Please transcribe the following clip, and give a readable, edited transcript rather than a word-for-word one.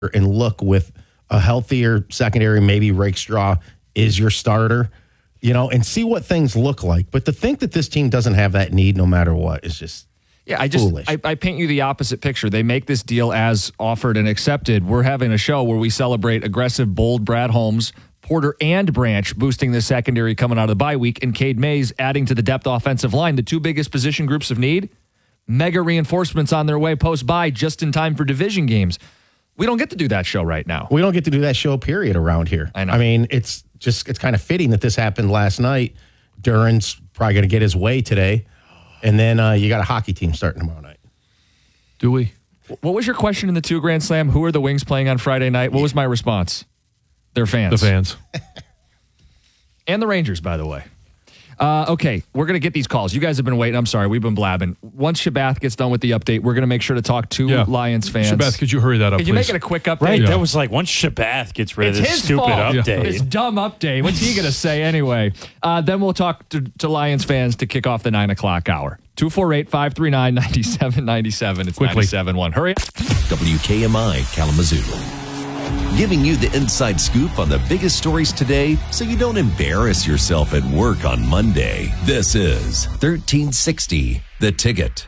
and look with a healthier secondary, maybe Rakestraw is your starter, and see what things look like. But to think that this team doesn't have that need no matter what is just foolish. I paint you the opposite picture. They make this deal as offered and accepted. We're having a show where we celebrate aggressive, bold Brad Holmes, Porter, and Branch boosting the secondary coming out of the bye week, and Cade Mays adding to the depth offensive line. The two biggest position groups of need, mega reinforcements on their way post-bye just in time for division games. We don't get to do that show right now. We don't get to do that show, period, around here. I know. I mean, it's kind of fitting that this happened last night. Duran's probably going to get his way today. And then you got a hockey team starting tomorrow night. Do we? What was your question in the 2 Grand Slam? Who are the Wings playing on Friday night? What was my response? They're fans. The fans. And the Rangers, by the way. Okay, we're going to get these calls. You guys have been waiting. I'm sorry, we've been blabbing. Once Shabath gets done with the update, we're going to make sure to talk to Lions fans. Shabath, could you hurry that up, Could you please? make it a quick update? Right, that was like once Shabath gets rid of this his stupid fault. update. This dumb update. What's he going to say anyway? Then we'll talk to Lions fans to kick off the 9 o'clock hour. 248-539-9797. It's Quickly. 97.1. Hurry up. WKMI Kalamazoo. Giving you the inside scoop on the biggest stories today so you don't embarrass yourself at work on Monday. This is 1360 The Ticket.